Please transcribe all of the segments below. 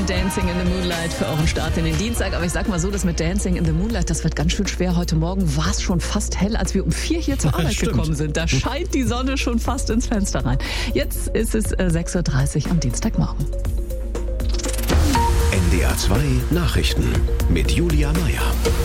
und Dancing in the Moonlight für euren Start in den Dienstag. Aber ich sag mal so, das mit Dancing in the Moonlight, das wird ganz schön schwer. Heute Morgen war es schon fast hell, als wir um 4 hier zur Arbeit gekommen sind. Da scheint die Sonne schon fast ins Fenster rein. Jetzt ist es 6.30 Uhr am Dienstagmorgen. NDR 2 Nachrichten mit Julia Meyer.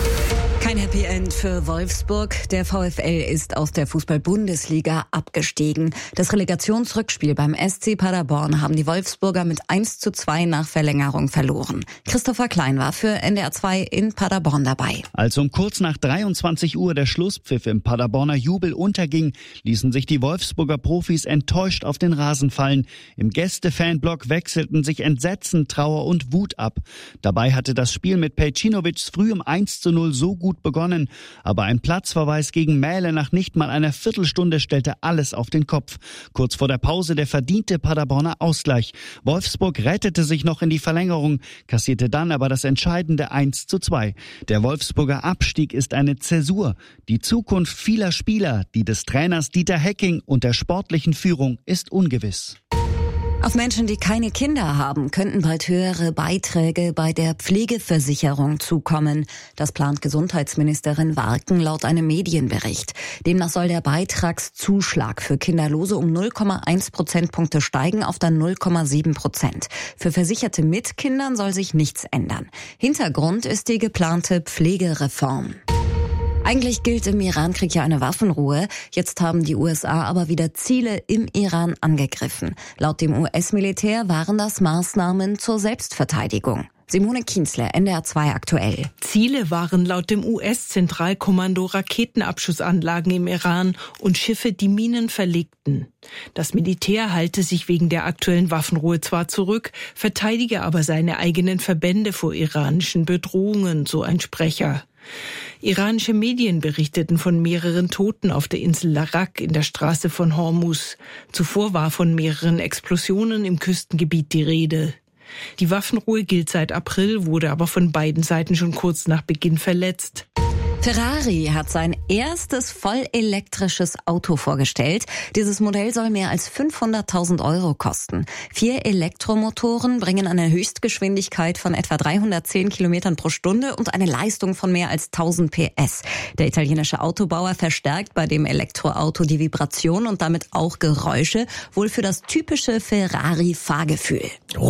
Kein Happy End für Wolfsburg. Der VfL ist aus der Fußball-Bundesliga abgestiegen. Das Relegationsrückspiel beim SC Paderborn haben die Wolfsburger mit 1:2 nach Verlängerung verloren. Christopher Klein war für NDR 2 in Paderborn dabei. Als um kurz nach 23 Uhr der Schlusspfiff im Paderborner Jubel unterging, ließen sich die Wolfsburger Profis enttäuscht auf den Rasen fallen. Im Gäste-Fanblock wechselten sich Entsetzen, Trauer und Wut ab. Dabei hatte das Spiel mit Pejcinovic früh um 1:0 so gut begonnen, aber ein Platzverweis gegen Mähle nach nicht mal einer Viertelstunde stellte alles auf den Kopf. Kurz vor der Pause der verdiente Paderborner Ausgleich. Wolfsburg rettete sich noch in die Verlängerung, kassierte dann aber das entscheidende 1:2. Der Wolfsburger Abstieg ist eine Zäsur. Die Zukunft vieler Spieler, die des Trainers Dieter Hecking und der sportlichen Führung ist ungewiss. Auf Menschen, die keine Kinder haben, könnten bald höhere Beiträge bei der Pflegeversicherung zukommen. Das plant Gesundheitsministerin Warken laut einem Medienbericht. Demnach soll der Beitragszuschlag für Kinderlose um 0,1 Prozentpunkte steigen auf dann 0,7%. Für Versicherte mit Kindern soll sich nichts ändern. Hintergrund ist die geplante Pflegereform. Eigentlich gilt im Iran-Krieg ja eine Waffenruhe. Jetzt haben die USA aber wieder Ziele im Iran angegriffen. Laut dem US-Militär waren das Maßnahmen zur Selbstverteidigung. Simone Kienzler, NDR 2 aktuell. Ziele waren laut dem US-Zentralkommando Raketenabschussanlagen im Iran und Schiffe, die Minen verlegten. Das Militär halte sich wegen der aktuellen Waffenruhe zwar zurück, verteidige aber seine eigenen Verbände vor iranischen Bedrohungen, so ein Sprecher. Iranische Medien berichteten von mehreren Toten auf der Insel Larak in der Straße von Hormuz. Zuvor war von mehreren Explosionen im Küstengebiet die Rede. Die Waffenruhe gilt seit April, wurde aber von beiden Seiten schon kurz nach Beginn verletzt. Ferrari hat sein erstes vollelektrisches Auto vorgestellt. Dieses Modell soll mehr als 500.000 € kosten. 4 Elektromotoren bringen eine Höchstgeschwindigkeit von etwa 310 Kilometern pro Stunde und eine Leistung von mehr als 1000 PS. Der italienische Autobauer verstärkt bei dem Elektroauto die Vibration und damit auch Geräusche, wohl für das typische Ferrari-Fahrgefühl.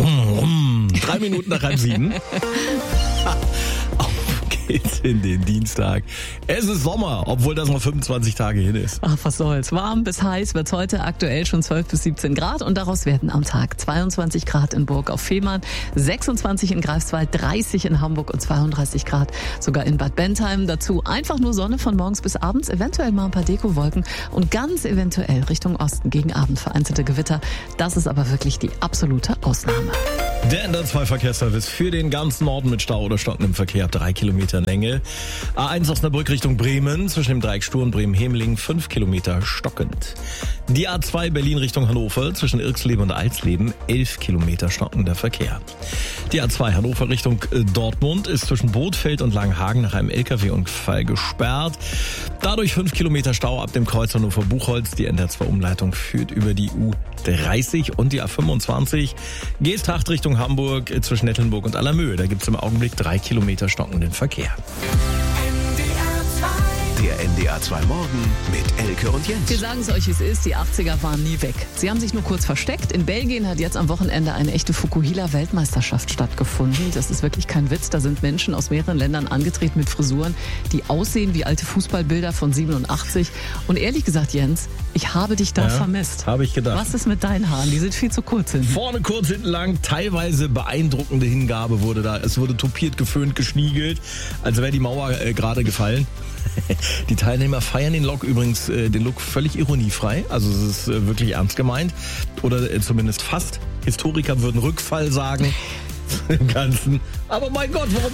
3 Minuten nach 6:30. Geht's in den Dienstag. Es ist Sommer, obwohl das noch 25 Tage hin ist. Ach, was soll's. Warm bis heiß wird's heute, aktuell schon 12 bis 17 Grad und daraus werden am Tag 22 Grad in Burg auf Fehmarn, 26 in Greifswald, 30 in Hamburg und 32 Grad sogar in Bad Bentheim. Dazu einfach nur Sonne von morgens bis abends, eventuell mal ein paar Dekowolken und ganz eventuell Richtung Osten gegen Abend vereinzelte Gewitter. Das ist aber wirklich die absolute Ausnahme. Der NDR 2 Verkehrsservice für den ganzen Norden mit Stau oder Stocken im Verkehr ab 3 Kilometer Länge. A1 Osnabrück Richtung Bremen, zwischen dem Dreieck Stur und Bremen-Hemeling 5 Kilometer stockend. Die A2 Berlin Richtung Hannover, zwischen Irxleben und Alsleben 11 Kilometer stockender Verkehr. Die A2 Hannover Richtung Dortmund ist zwischen Bothfeld und Langenhagen nach einem LKW-Unfall gesperrt. Dadurch 5 Kilometer Stau ab dem Kreuz Hannover-Buchholz. Die NDR 2 Umleitung führt über die U30 und die A25. Geesthacht Richtung Hamburg zwischen Nettelnburg und Allermöhe. Da gibt es im Augenblick 3 Kilometer stockenden Verkehr. Der NDR 2 Morgen mit Elke und Jens. Wir sagen es euch, wie es ist, die 80er waren nie weg. Sie haben sich nur kurz versteckt. In Belgien hat jetzt am Wochenende eine echte Fukuhila-Weltmeisterschaft stattgefunden. Das ist wirklich kein Witz. Da sind Menschen aus mehreren Ländern angetreten mit Frisuren, die aussehen wie alte Fußballbilder von 87. Und ehrlich gesagt, Jens, ich habe dich da vermisst. Habe ich gedacht. Was ist mit deinen Haaren? Die sind viel zu kurz hinten. Vorne kurz, hinten lang, teilweise beeindruckende Hingabe wurde da. Es wurde topiert, geföhnt, geschniegelt, als wäre die Mauer gerade gefallen. Die Teilnehmer feiern den Look völlig ironiefrei. Also es ist wirklich ernst gemeint. Oder zumindest fast. Historiker würden Rückfall sagen. Im Ganzen. Aber mein Gott, warum